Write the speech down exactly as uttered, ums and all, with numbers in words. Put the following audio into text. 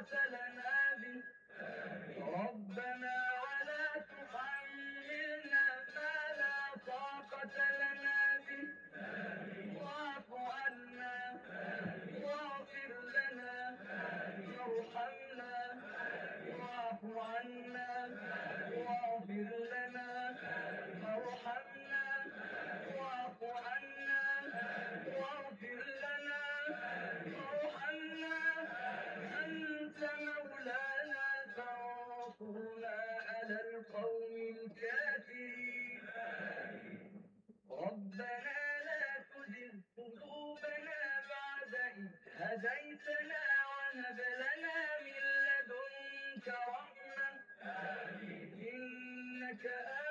طاقة لنا به ربنا ولا تحملنا ما لا طاقة لنا به واعف عنا واغفر لنا وارحمنا واعف عنا واغفر لنا وارحمنا واعف عنا واغفر لنا وارحمنا أنت مولانا فانصرنا على القوم الكافرين ربنا لا تزغ قلوبنا بعد إذ هديتنا وهب لنا من لدنك رحمة إنك